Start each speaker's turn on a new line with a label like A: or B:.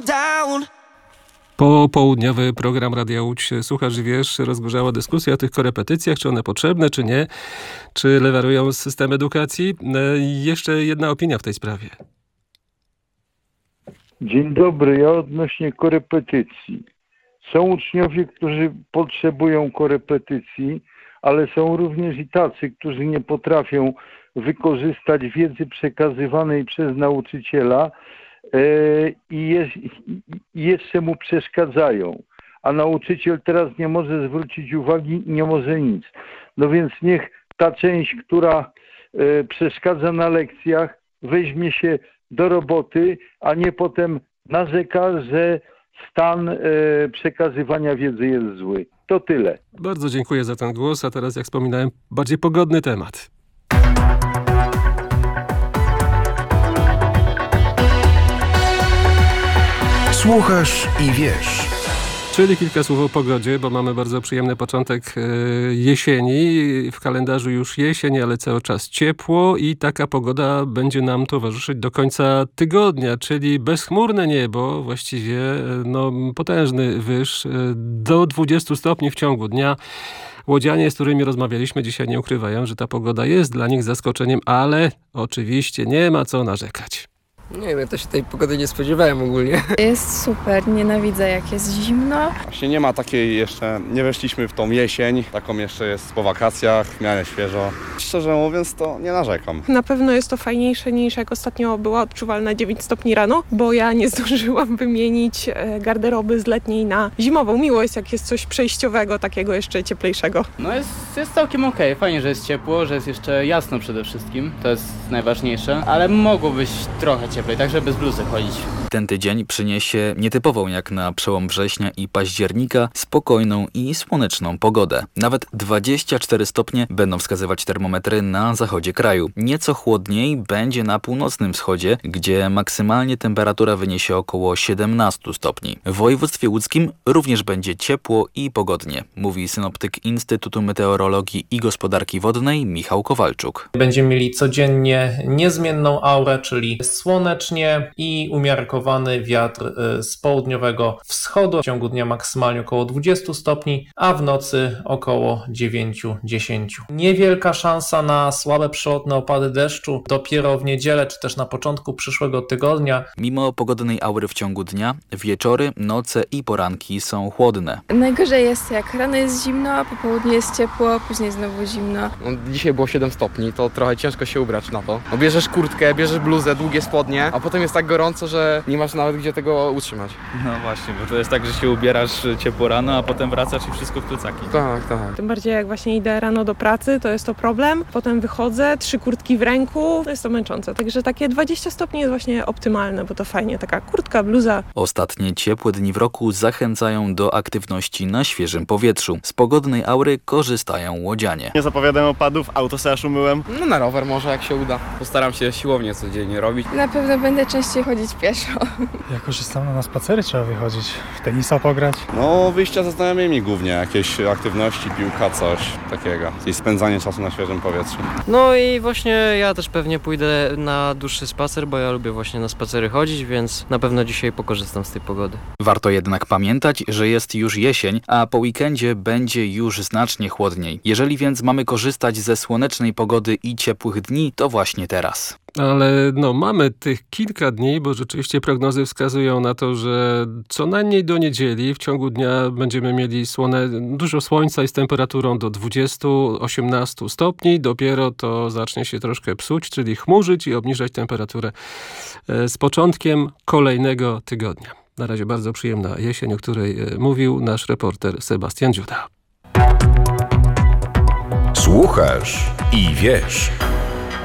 A: down.
B: Popołudniowy program Radia Łódź Słuchasz i Wiesz. Rozgorzała dyskusja o tych korepetycjach, czy one potrzebne, czy nie, czy lewarują system edukacji. Jeszcze jedna opinia w tej sprawie.
C: Dzień dobry, ja odnośnie korepetycji. Są uczniowie, którzy potrzebują korepetycji, ale są również i tacy, którzy nie potrafią wykorzystać wiedzy przekazywanej przez nauczyciela i jeszcze mu przeszkadzają. A nauczyciel teraz nie może zwrócić uwagi, nie może nic. No więc niech ta część, która przeszkadza na lekcjach, weźmie się do roboty, a nie potem narzeka, że stan przekazywania wiedzy jest zły. To tyle.
B: Bardzo dziękuję za ten głos, a teraz, jak wspominałem, bardziej pogodny temat.
D: Słuchasz i wiesz.
B: Czyli kilka słów o pogodzie, bo mamy bardzo przyjemny początek jesieni. W kalendarzu już jesień, ale cały czas ciepło i taka pogoda będzie nam towarzyszyć do końca tygodnia, czyli bezchmurne niebo, właściwie potężny wyż, do 20 stopni w ciągu dnia. Łodzianie, z którymi rozmawialiśmy dzisiaj, nie ukrywają, że ta pogoda jest dla nich zaskoczeniem, ale oczywiście nie ma co narzekać.
E: Nie wiem, to się tej pogody nie spodziewałem ogólnie.
F: Jest super, nienawidzę jak jest zimno.
G: Właśnie nie ma takiej jeszcze, nie weszliśmy w tą jesień, taką jeszcze jest po wakacjach, w miarę świeżo. Szczerze mówiąc, to nie narzekam.
H: Na pewno jest to fajniejsze niż jak ostatnio była odczuwalna 9 stopni rano, bo ja nie zdążyłam wymienić garderoby z letniej na zimową. Miło jest, jak jest coś przejściowego, takiego jeszcze cieplejszego.
I: No jest całkiem okej. Fajnie, że jest ciepło, że jest jeszcze jasno przede wszystkim. To jest najważniejsze, ale mogło być trochę cieplej, także bez bluzy chodzić.
J: Ten tydzień przyniesie nietypową jak na przełom września i października spokojną i słoneczną pogodę. Nawet 24 stopnie będą wskazywać termometry na zachodzie kraju. Nieco chłodniej będzie na północnym wschodzie, gdzie maksymalnie temperatura wyniesie około 17 stopni. W województwie łódzkim również będzie ciepło i pogodnie, mówi synoptyk Instytutu Meteorologii i Gospodarki Wodnej Michał Kowalczuk.
K: Będziemy mieli codziennie niezmienną aurę, czyli słonecznie i umiarkowany wiatr z południowego wschodu. W ciągu dnia maksymalnie około 20 stopni, a w nocy około 9-10. Niewielka szansa na słabe przelotne opady deszczu dopiero w niedzielę, czy też na początku przyszłego tygodnia.
J: Mimo pogodnej aury w ciągu dnia, wieczory, noce i poranki są chłodne.
F: Najgorzej jest jak rano jest zimno, a po południu jest ciepło, później znowu zimno.
E: Dzisiaj było 7 stopni, to trochę ciężko się ubrać na to. Bierzesz kurtkę, bierzesz bluzę, długie spodnie, a potem jest tak gorąco, że nie masz nawet gdzie tego utrzymać.
L: No właśnie, bo to jest tak, że się ubierasz ciepło rano, a potem wracasz i wszystko w plecaki.
E: Tak.
H: Tym bardziej jak właśnie idę rano do pracy, to jest to problem. Potem wychodzę, 3 kurtki w ręku, to jest to męczące. Także takie 20 stopni jest właśnie optymalne, bo to fajnie, taka kurtka, bluza.
J: Ostatnie ciepłe dni w roku zachęcają do aktywności na świeżym powietrzu. Z pogodnej aury korzystają łodzianie.
L: Nie zapowiadam opadów, auto sobie aż umyłem.
E: No na rower może, jak się uda.
I: Postaram się siłownię codziennie robić.
F: Na pewno będę częściej chodzić pieszo.
M: Ja korzystam, na spacery trzeba wychodzić, w tenisa pograć.
G: No wyjścia ze znajomymi głównie, jakieś aktywności, piłka, coś takiego. I spędzanie czasu na świeżym powietrzu.
E: No i właśnie ja też pewnie pójdę na dłuższy spacer, bo ja lubię właśnie na spacery chodzić, więc na pewno dzisiaj pokorzystam z tej pogody.
J: Warto jednak pamiętać, że jest już jesień, a po weekendzie będzie już znacznie chłodniej. Jeżeli więc mamy korzystać ze słonecznej pogody i ciepłych dni, to właśnie teraz.
B: Ale mamy tych kilka dni, bo rzeczywiście prognozy wskazują na to, że co najmniej do niedzieli w ciągu dnia będziemy mieli dużo słońca i z temperaturą do 20-18 stopni. Dopiero to zacznie się troszkę psuć, czyli chmurzyć i obniżać temperaturę z początkiem kolejnego tygodnia. Na razie bardzo przyjemna jesień, o której mówił nasz reporter Sebastian Dziuda.
D: Słuchasz i wiesz.